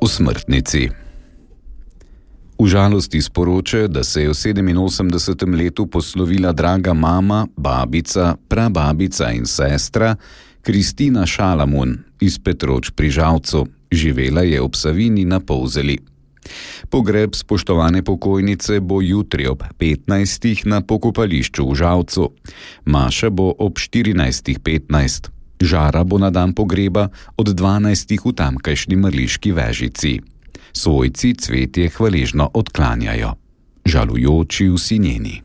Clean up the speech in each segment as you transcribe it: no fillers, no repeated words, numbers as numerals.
v smrtnici. V žalosti sporočajo, da se je v 87. letu poslovila draga mama, babica, prababica in sestra Kristina Šalamun iz Petroč pri Žalcu. Živela je ob Savinji na Polzeli. Pogreb spoštovane pokojnice bo jutri ob 15. na pokopališču v Žalcu. Maša bo ob 14.15. Žara bo na dan pogreba od 12. v tamkajšnji Mrliški Vežici. Svojci cvetje hvaležno odklanjajo. Žalujoči vsi njeni.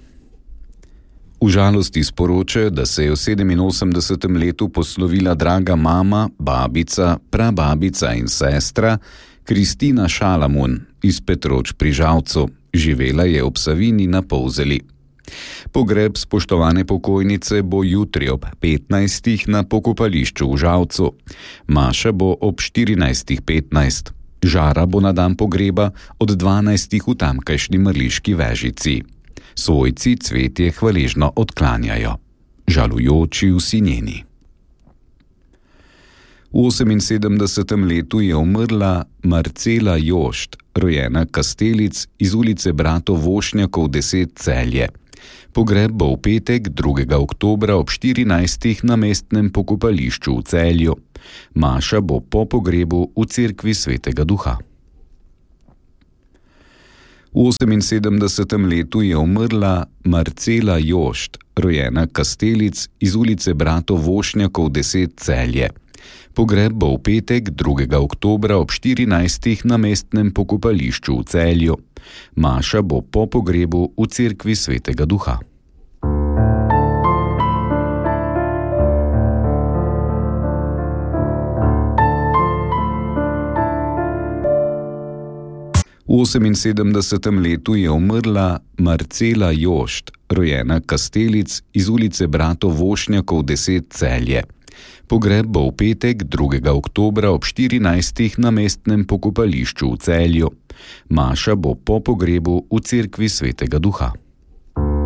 V žalosti sporočajo, da se je v 87. letu poslovila draga mama, babica, prababica in sestra Kristina Šalamun iz Petroč pri Žalcu. Živela je ob Savinji na Polzeli. Pogreb spoštovane pokojnice bo jutri ob 15. na pokopališču v Žalcu. Maša bo ob 14.15. Žara bo na dan pogreba od 12. v tamkajšnji Mrliški Vežici. Svojci cvetje hvaležno odklanjajo. Žalujoči vsi njeni. V 78. letu je umrla Marcela Jošt, rojena Kastelic iz ulice Bratov Vošnjakov 10 Celje. Pogreb bo v petek 2. oktobra ob 14. na mestnem pokopališču v Celju. Maša bo po pogrebu v cerkvi Svetega Duha. V 78. letu je umrla Marcela Jošt, rojena Kastelic iz ulice Bratov Vošnjakov 10 Celje. Pogreb bo v petek 2. oktobra ob 14. na mestnem pokopališču v Celju. Maša bo po pogrebu v cerkvi Svetega Duha. V 78. letu je umrla Marcela Jošt, rojena Kastelic iz ulice Bratov Vošnjakov 10 Celje. Pogreb bo v petek 2. oktobra ob 14. na mestnem pokopališču v Celju. Maša bo po pogrebu v cerkvi Svetega Duha.